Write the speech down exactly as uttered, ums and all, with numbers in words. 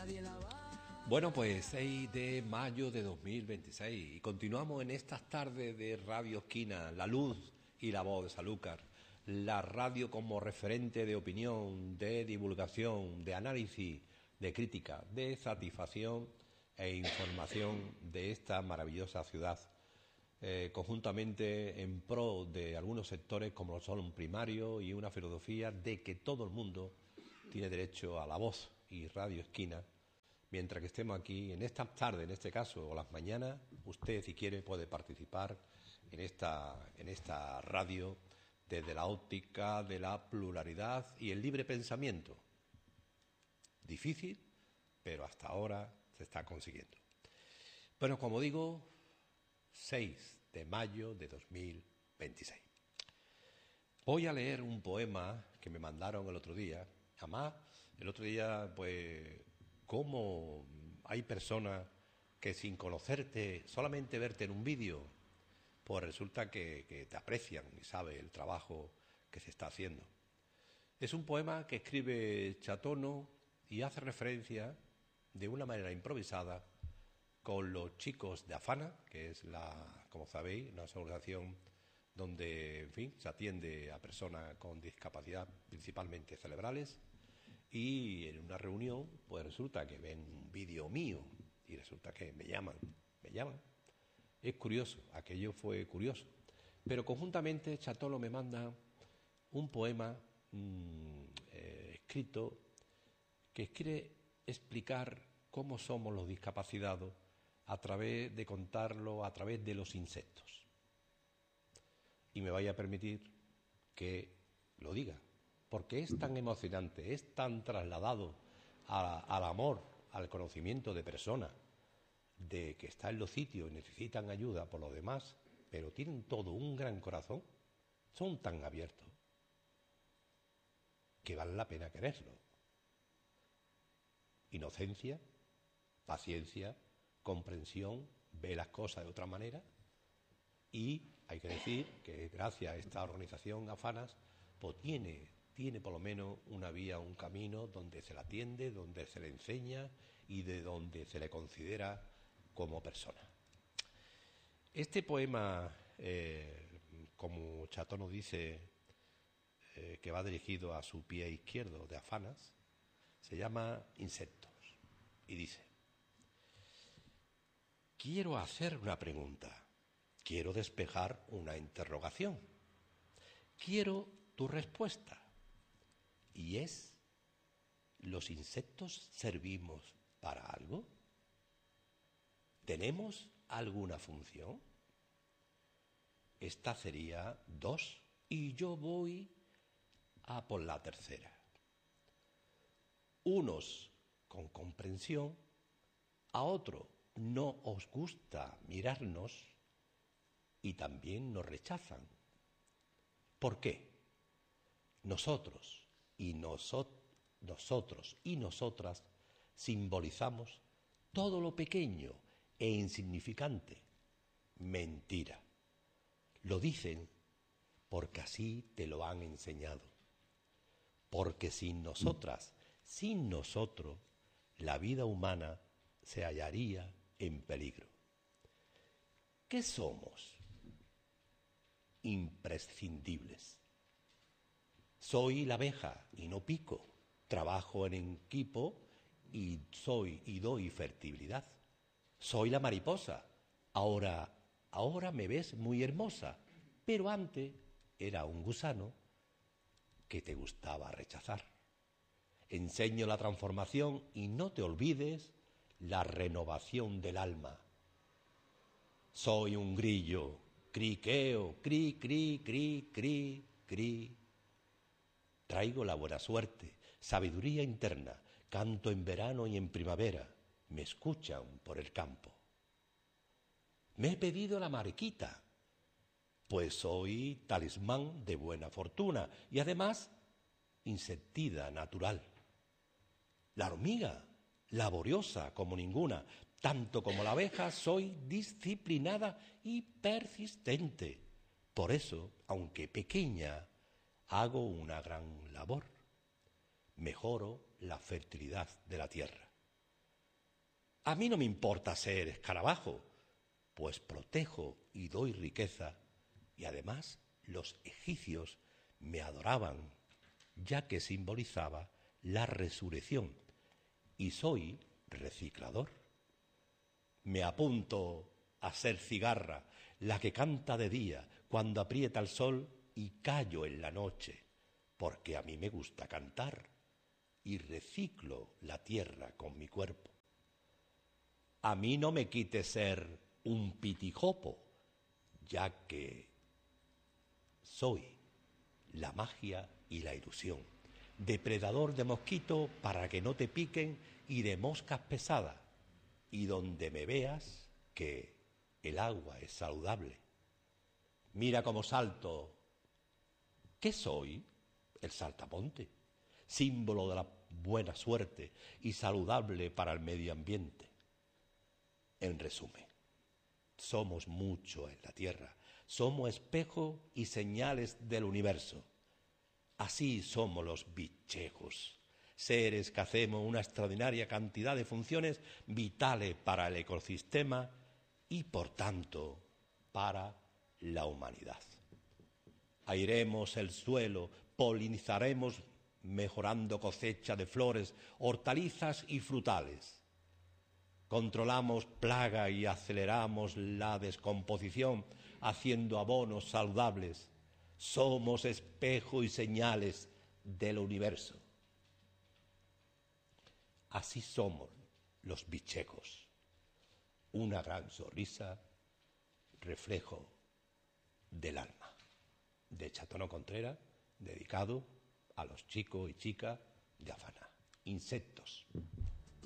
Bueno, pues seis de mayo de dos mil veintiséis y continuamos en estas tardes de Radio Esquina, la luz y la voz de Sanlúcar, la radio como referente de opinión, de divulgación, de análisis, de crítica, de satisfacción e información de esta maravillosa ciudad, eh, conjuntamente en pro de algunos sectores como lo son un primario y una filosofía de que todo el mundo tiene derecho a la voz. Y Radio Esquina, mientras que estemos aquí, en esta tarde, en este caso, o las mañanas, usted, si quiere, puede participar en esta, en esta radio desde la óptica de la pluralidad y el libre pensamiento. Difícil, pero hasta ahora se está consiguiendo. Bueno, como digo, seis de mayo de dos mil veintiséis. Voy a leer un poema que me mandaron el otro día. Además, el otro día, pues, cómo hay personas que sin conocerte, solamente verte en un vídeo, pues resulta que, que te aprecian y saben el trabajo que se está haciendo. Es un poema que escribe Chatono y hace referencia de una manera improvisada con los chicos de AFANA, que es, la, como sabéis, una asociación donde, en fin, se atiende a personas con discapacidad, principalmente cerebrales, y en una reunión, pues resulta que ven un vídeo mío y resulta que me llaman, me llaman. Es curioso, aquello fue curioso. Pero conjuntamente Chatono me manda un poema mmm, eh, escrito que quiere explicar cómo somos los discapacitados a través de contarlo a través de los insectos. Y me vaya a permitir que lo diga, porque es tan emocionante, es tan trasladado a, al amor, al conocimiento de personas, de que están en los sitios y necesitan ayuda por los demás, pero tienen todo un gran corazón, son tan abiertos, que vale la pena quererlo. Inocencia, paciencia, comprensión, ve las cosas de otra manera. Y hay que decir que gracias a esta organización AFANAS, pues tiene, tiene por lo menos una vía, un camino donde se la atiende, donde se le enseña y de donde se le considera como persona. Este poema, eh, como Chatono dice, eh, que va dirigido a su pie izquierdo de AFANAS, se llama Insectos y dice: quiero hacer una pregunta. Quiero despejar una interrogación. Quiero tu respuesta. Y es, ¿los insectos servimos para algo? ¿Tenemos alguna función? Esta sería dos y yo voy a por la tercera. Unos con comprensión, a otro no os gusta mirarnos y también nos rechazan. ¿Por qué? Nosotros y noso- nosotros y nosotras simbolizamos todo lo pequeño e insignificante. Mentira. Lo dicen porque así te lo han enseñado. Porque sin nosotras, sin nosotros, la vida humana se hallaría en peligro. ¿Qué somos? Imprescindibles. Soy la abeja y no pico, trabajo en equipo y soy y doy fertilidad. Soy la mariposa, ahora, ahora me ves muy hermosa, pero antes era un gusano que te gustaba rechazar. Enseño la transformación y no te olvides la renovación del alma. Soy un grillo, criqueo, cri, cri, cri, cri, cri. Traigo la buena suerte, sabiduría interna, canto en verano y en primavera, me escuchan por el campo. Me he pedido la mariquita, pues soy talismán de buena fortuna y además insecticida natural. La hormiga, laboriosa como ninguna, tanto como la abeja, soy disciplinada y persistente. Por eso, aunque pequeña, hago una gran labor. Mejoro la fertilidad de la tierra. A mí no me importa ser escarabajo, pues protejo y doy riqueza, y además los egipcios me adoraban, ya que simbolizaba la resurrección, y soy reciclador. Me apunto a ser cigarra, la que canta de día cuando aprieta el sol, y callo en la noche, porque a mí me gusta cantar, y reciclo la tierra con mi cuerpo. A mí no me quite ser un pitijopo, ya que soy la magia y la ilusión, depredador de mosquito para que no te piquen y de moscas pesadas, y donde me veas que el agua es saludable. Mira cómo salto. ¿Qué soy? El saltamonte, símbolo de la buena suerte y saludable para el medio ambiente. En resumen, somos mucho en la Tierra, somos espejo y señales del universo. Así somos los bichejos, seres que hacemos una extraordinaria cantidad de funciones vitales para el ecosistema y, por tanto, para la humanidad. Airemos el suelo, polinizaremos mejorando cosecha de flores, hortalizas y frutales. Controlamos plaga y aceleramos la descomposición haciendo abonos saludables. Somos espejo y señales del universo. Así somos los bichejos. Una gran sonrisa, reflejo del alma. De Chatono Contreras, dedicado a los chicos y chicas de Afaná. Insectos.